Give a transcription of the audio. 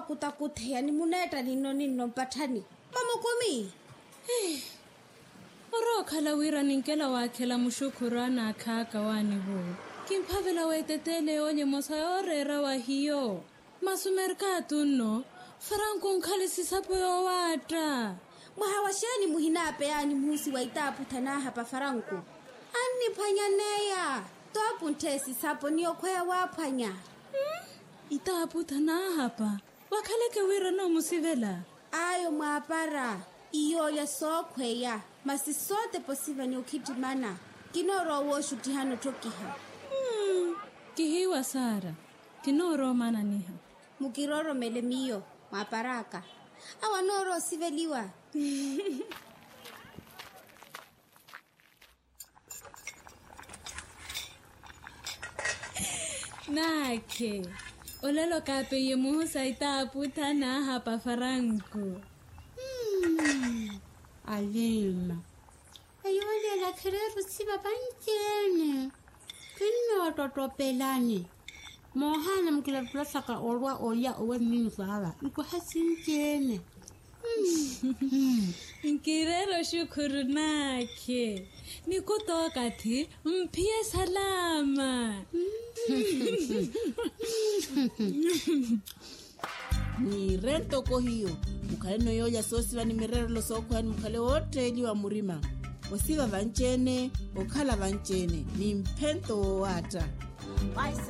kutakuthe yani muneta nino mpathani mama komi oro khala wira ninkela wakhela mushukurana khaka wani ho kimphavela wetetele onye mosa orera wa hiyo masumerka tunno Franco nkhalisi poyo wata mwahawashani muhinape yani musi waitapu thana hapa Franco anni phanyaneya topu ntesi sapo niyo khoya waphanya itapu thana hapa wakhaleke wira no musivela ayo mwapara iyo ya sokhweya masisote posiva ni ukitimana kinoro wo shutihano tokiha kihiwa Sara kinoro mana niha mukiroro melemiyo maparaka awanoro siveliwa Nake olelo kape ye musa itapu thana hapa Franco Alima ayole la khereru siba banjene kinno totopelani mohana mkila plasaka olwa oya owe minfala iko hasinjene Nkirero shukuru nake nikutoka thi mpie salama ni rento ko hiyo mukhale no yoya sosiva ni mirero lo sokhwani mukhale hoteli wa murima osiva vanchene okhala vanchene ni mphento wata